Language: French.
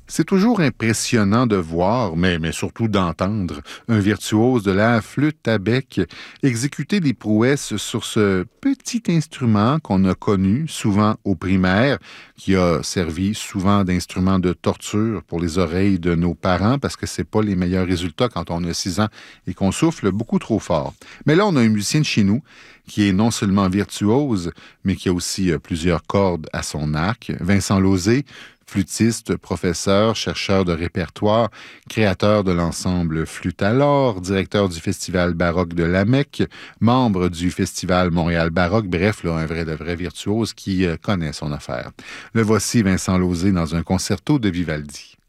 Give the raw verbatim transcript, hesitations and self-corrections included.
C'est toujours impressionnant de voir, mais, mais surtout d'entendre, un virtuose de la flûte à bec exécuter des prouesses sur ce petit instrument qu'on a connu souvent au primaire, qui a servi souvent d'instrument de torture pour les oreilles de nos parents parce que c'est pas les meilleurs résultats quand on a six ans et qu'on souffle beaucoup trop fort. Mais là, on a un musicien de chez nous qui est non seulement virtuose, mais qui a aussi euh, plusieurs cordes à son arc. Vincent Lauzé, flûtiste, professeur, chercheur de répertoire, créateur de l'ensemble Flûte à l'or, directeur du Festival baroque de Lamec, membre du Festival Montréal baroque, bref, là, un vrai de vrai virtuose qui euh, connaît son affaire. Le voici Vincent Lauzé dans un concerto de Vivaldi.